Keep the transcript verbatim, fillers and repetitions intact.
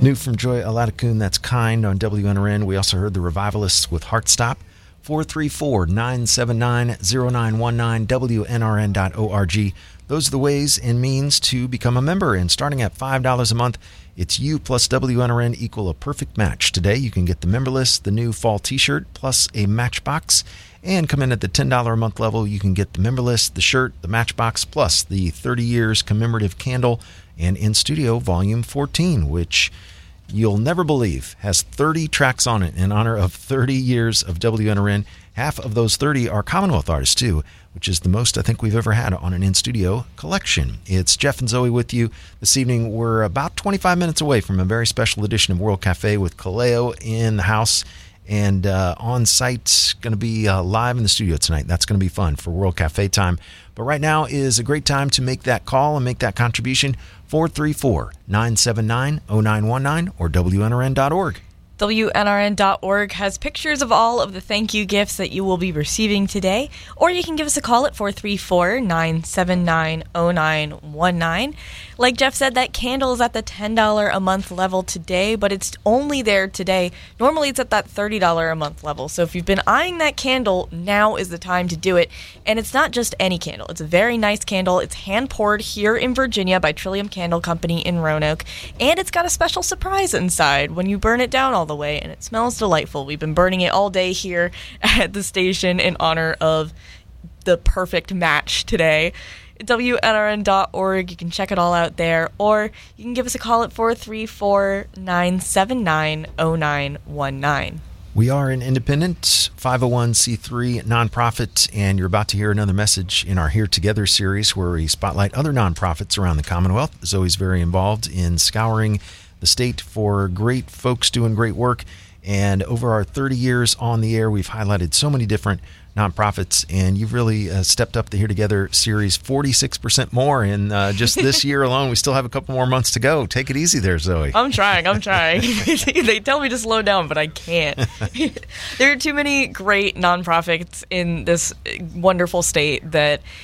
New from Joy Aladakun, that's Kind on W N R N. We also heard the Revivalists with Heartstop. four three four, nine seven nine, zero nine one nine, W N R N dot org. Those are the ways and means to become a member. And starting at five dollars a month, it's you plus W N R N equal a perfect match. Today, you can get the member list, the new fall t-shirt, plus a matchbox. And come in at the ten dollars a month level, you can get the member list, the shirt, the matchbox, plus the thirty years commemorative candle and In Studio Volume fourteen, which you'll never believe has thirty tracks on it in honor of thirty years of W N R N. Half of those thirty are Commonwealth artists, too, which is the most I think we've ever had on an in-studio collection. It's Jeff and Zoe with you this evening. We're about twenty-five minutes away from a very special edition of World Cafe with Kaleo in the house and uh, on site, going to be uh, live in the studio tonight. That's going to be fun for World Cafe time. But right now is a great time to make that call and make that contribution. four three four, nine seven nine, zero nine one nine or W N R N dot org. W N R N dot org has pictures of all of the thank you gifts that you will be receiving today, or you can give us a call at four three four, nine seven nine, zero nine one nine. Like Jeff said, that candle is at the ten dollars a month level today, but it's only there today. Normally it's at that thirty dollars a month level, so if you've been eyeing that candle, now is the time to do it. And it's not just any candle. It's a very nice candle. It's hand-poured here in Virginia by Trillium Candle Company in Roanoke, and it's got a special surprise inside when you burn it down all the way, and it smells delightful. We've been burning it all day here at the station in honor of the perfect match today. W N R N dot org, you can check it all out there, or you can give us a call at four three four, nine seven nine, zero nine one nine. We are an independent five oh one c three nonprofit, and you're about to hear another message in our Here Together series where we spotlight other nonprofits around the Commonwealth. Zoe's very involved in scouring the state for great folks doing great work, and over our thirty years on the air, we've highlighted so many different nonprofits, and you've really uh, stepped up the Here Together series forty-six percent more in uh, just this year alone. We still have a couple more months to go. Take it easy there, Zoe. I'm trying. I'm trying. They tell me to slow down, but I can't. There are too many great nonprofits in this wonderful state that